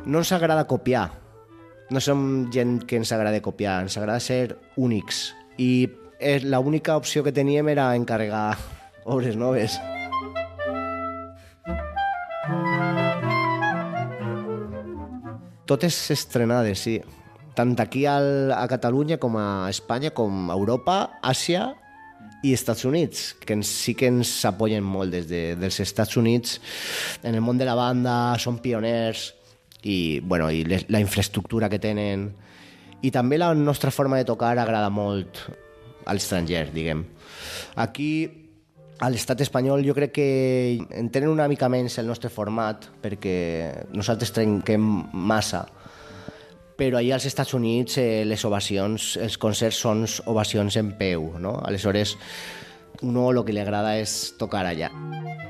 No ens agrada copiar. No som gent que ens agrada copiar, ens agrada ser únics. I l'única opció que teníem era encarregar obres noves. Totes estrenades, sí. Tant aquí a Catalunya com a Espanya, com a Europa, Àsia i Estats Units, que sí que ens apoyen molt dels Estats Units. En el món de la banda són pioners i la infraestructura que tenen. I també la nostra forma de tocar agrada molt a l'estranger, diguem. Aquí, a l'estat espanyol, jo crec que entenen una mica menys el nostre format perquè nosaltres trenquem massa. Però allà als Estats Units les ovacions, els concerts són ovacions en peu, no? Aleshores, uno el que li agrada és tocar allà.